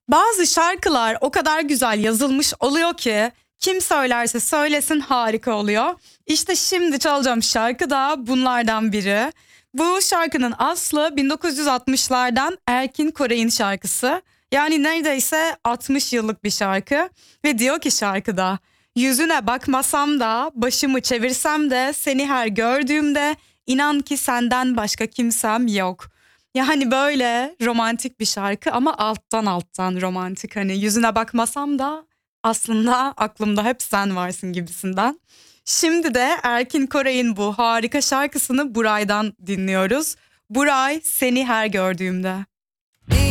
Bazı şarkılar o kadar güzel yazılmış oluyor ki kim söylerse söylesin harika oluyor. İşte şimdi çalacağım şarkı da bunlardan biri. Bu şarkının aslı 1960'lardan Erkin Koray'ın şarkısı. Yani neredeyse 60 yıllık bir şarkı ve diyor ki şarkıda: yüzüne bakmasam da başımı çevirsem de seni her gördüğümde inan ki senden başka kimsem yok. Yani böyle romantik bir şarkı ama alttan alttan romantik. Hani yüzüne bakmasam da aslında aklımda hep sen varsın gibisinden. Şimdi de Erkin Koray'ın bu harika şarkısını Buray'dan dinliyoruz. Buray, seni her gördüğümde.